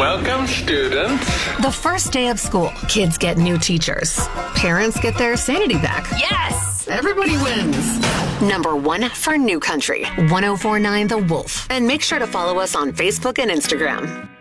Welcome, students. The first day of school, kids get new teachers. Parents get their sanity back. Yes! Everybody wins. Number 1 for New Country, 104.9 The Wolf. And make sure to follow us on Facebook and Instagram.